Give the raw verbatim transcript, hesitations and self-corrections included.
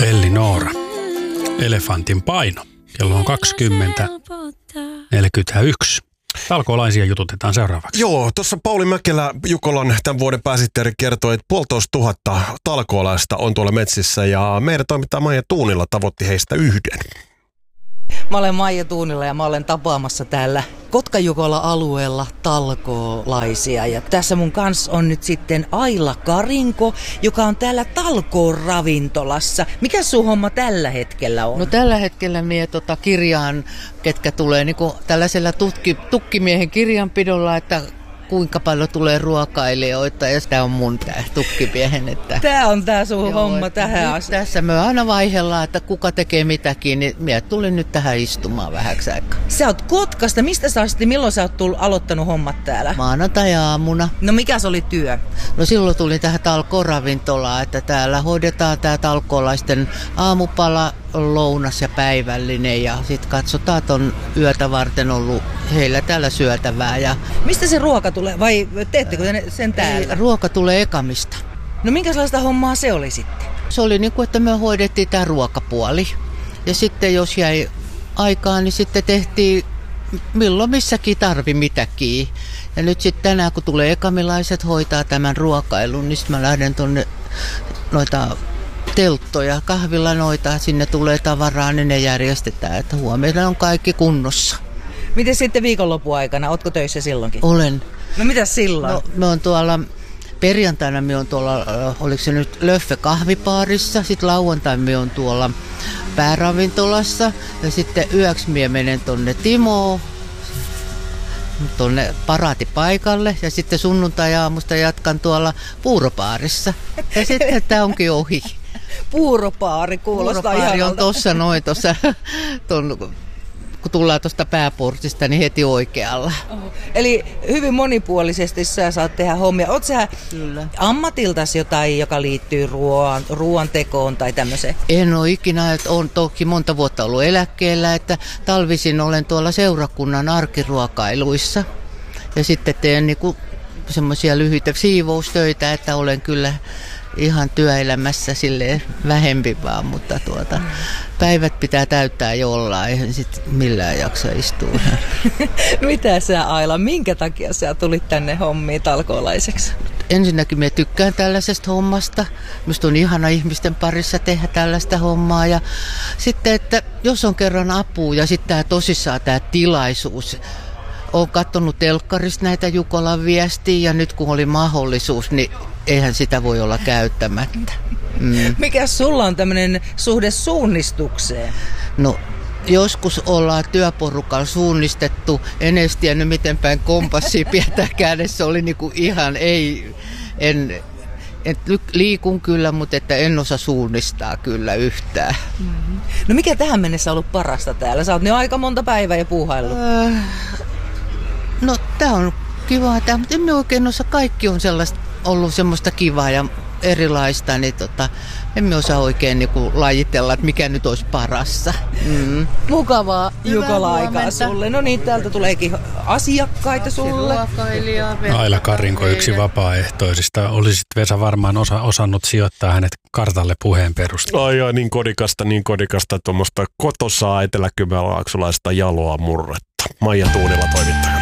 Elli Noora. Elefantin paino. Kello on kaksikymmentä neljäkymmentäyksi. Talkoolaisia jututetaan seuraavaksi. Joo, tuossa Pauli Mäkelä, Jukolan tämän vuoden pääsihteeri, kertoi, että puolitoista tuhatta talkoolaista on tuolla metsissä ja meidän toimittaja Maija Tuunila tavoitti heistä yhden. Mä olen Maija Tuunila ja mä olen tapaamassa täällä Kotka-Jukola-alueella talkoolaisia. Ja tässä mun kanssa on nyt sitten Aila Karinko, joka on täällä talkoon ravintolassa. Mikä sun homma tällä hetkellä on? No tällä hetkellä mie tota kirjaan, ketkä tulee niinku tällaisella tutki, tukkimiehen kirjanpidolla, että kuinka paljon tulee ruokailijoita, ja tämä on mun tää tukkimiehen. Että tää on tää sun joo, homma tähän asti. Tässä me aina vaihellaan, että kuka tekee mitäkin, niin minä tulin nyt tähän istumaan vähäksi aikaa. Sä oot Kotkasta. Mistä sä asti, milloin sä oot tullut, aloittanut hommat täällä? Maanantai-aamuna. No mikä se oli työ? No silloin tuli tähän talkooravintolaan, että täällä hoidetaan tää talkoolaisten aamupala, lounas ja päivällinen, ja sitten katsotaan, että on yötä varten ollut heillä täällä syötävää. Ja mistä se ruoka tulee, vai teettekö sen täällä? Ruoka tulee Ekamista. No minkälaista hommaa se oli sitten? Se oli niin kuin, että me hoidettiin tämä ruokapuoli. Ja sitten jos jäi aikaa, niin sitten tehtiin milloin missäkin tarvi mitäkin. Ja nyt sitten tänään, kun tulee ekamilaiset hoitaa tämän ruokailun, niin sitten mä lähden tuonne noita telttoja, kahvilla noita, sinne tulee tavaraa, niin ne järjestetään, että huomenna on kaikki kunnossa. Miten sitten viikonlopun aikana? Ootko töissä silloinkin? Olen. No mitä silloin? No, me on tuolla, perjantaina me on tuolla, oliko se nyt Löffe kahvipaarissa, sitten lauantaina me on tuolla pääravintolassa, ja sitten yöksi mie menen tonne Timoon, tuonne paraatipaikalle, ja sitten sunnuntai-aamusta jatkan tuolla puuropaarissa. Ja sitten tämä onkin ohi. Puuropaari kuulostaa Puuropaari ihanalta. on tuossa noin, tuossa, ton, kun tullaan tuosta pääportista, niin heti oikealla. Oho. Eli hyvin monipuolisesti sä saat tehdä hommia. Oot sä Kyllä. ammatiltasi jotain, joka liittyy ruoan, ruoan tekoon tai tämmöiseen? En ole ikinä, että olen toki monta vuotta ollut eläkkeellä, että talvisin olen tuolla seurakunnan arkiruokailuissa. Ja sitten teen niinku semmoisia lyhyitä siivoustöitä, että olen kyllä ihan työelämässä silleen vähempi vaan, mutta tuota, mm. päivät pitää täyttää jollain, eihän sit millään jaksa istua. Mitä sä Aila, minkä takia sä tulit tänne hommiin talkoolaiseksi? Ensinnäkin minä tykkään tällaisesta hommasta. Minusta on ihana ihmisten parissa tehdä tällaista hommaa. Ja sitten, että jos on kerran apua ja sitten tämä tosissaan tämä tilaisuus. Olen katsonut telkkarista näitä Jukolan viestiä ja nyt kun oli mahdollisuus, niin eihän sitä voi olla käyttämättä. Mm. Mikä sulla on tämmöinen suhde suunnistukseen? No joskus ollaan työporukalla suunnistettu. En edes tiennyt miten päin kompassia pidetään kädessä. Oli niinku ihan ei, en, en liikun kyllä, mutta että en osaa suunnistaa kyllä yhtään. Mm-hmm. No mikä tähän mennessä on ollut parasta täällä? Sä oot nyt aika monta päivää jo puuhaillut. Äh, no tää on kivaa tää, mutta emme oikein osaa. Kaikki on sellaista, ollut semmoista kivaa ja erilaista, niin tota, emme osaa oikein niinku lajitella, että mikä nyt olisi parassa. Mm. Mukavaa Jukola-aikaa sulle. No niin, täältä tuleekin asiakkaita sulle. Aila Karinko, yksi vapaaehtoisista. Olisit Vesa varmaan osa, osannut sijoittaa hänet kartalle puheen perusteella. Ai ai, niin kodikasta, niin kodikasta, tuommoista kotosaa eteläkymenlaaksolaista jaloa murretta. Maija Tuunila toimittaja.